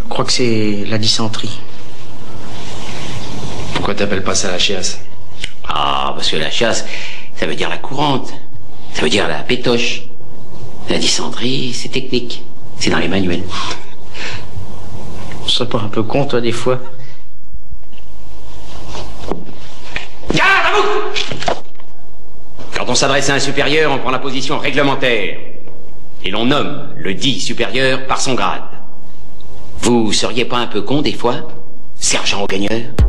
Je crois que c'est la dysenterie. Pourquoi t'appelles pas ça la chiasse? Ah, parce que la chasse, ça veut dire la courante. Ça veut dire la pétoche. La dysenterie, c'est technique. C'est dans les manuels. Tu serais pas un peu con, toi, des fois? Garde à vous! Quand on s'adresse à un supérieur, on prend la position réglementaire. Et l'on nomme le dit supérieur par son grade. Vous seriez pas un peu con, des fois, sergent au gagneur?